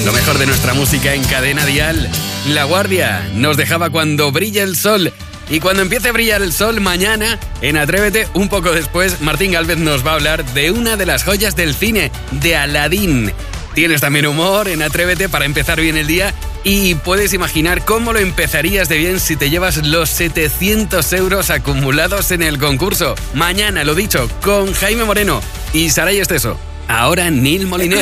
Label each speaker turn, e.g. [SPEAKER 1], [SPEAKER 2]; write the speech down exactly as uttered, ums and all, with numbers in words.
[SPEAKER 1] Lo mejor de nuestra música en Cadena Dial. La Guardia nos dejaba Cuando brilla el sol. Y cuando empiece a brillar el sol mañana, en Atrévete, un poco después, Martín Gálvez nos va a hablar de una de las joyas del cine, de Aladín. Tienes también humor en Atrévete para empezar bien el día y puedes imaginar cómo lo empezarías de bien si te llevas los setecientos euros acumulados en el concurso. Mañana, lo dicho, con Jaime Moreno y Saray Esteso. Ahora Nil Moliner.